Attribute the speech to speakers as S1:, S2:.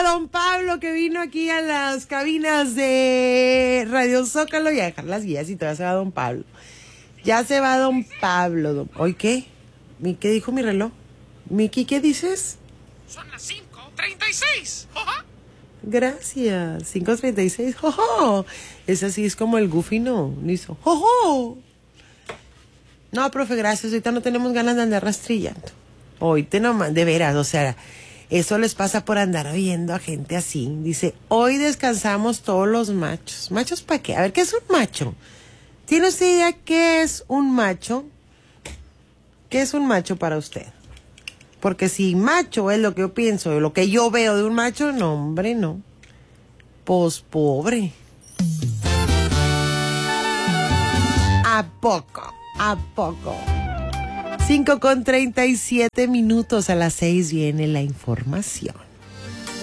S1: don Pablo que vino aquí a las cabinas de Radio Zócalo y a dejar las guías y todavía se va don Pablo. Ya se va don Pablo. ¿Hoy qué? ¿Qué dijo mi reloj? Miki, ¿qué dices?
S2: Son las 5:36. ¡Joja!
S1: Gracias. 5:36. ¡Jojo! Esa sí es como el Goofy, ¿no? Hizo ¡jojo! No, profe, gracias. Ahorita no tenemos ganas de andar rastrillando. Ahorita nomás, de veras, o sea, eso les pasa por andar oyendo a gente así. Dice, hoy descansamos todos los machos. ¿Machos para qué? A ver, ¿qué es un macho? ¿Tiene usted idea qué es un macho? ¿Qué es un macho para usted? Porque si macho es lo que yo pienso, lo que yo veo de un macho, no, hombre, no. Pues pobre. ¿A poco? ¿A poco? 5:37 a las 6 viene la información.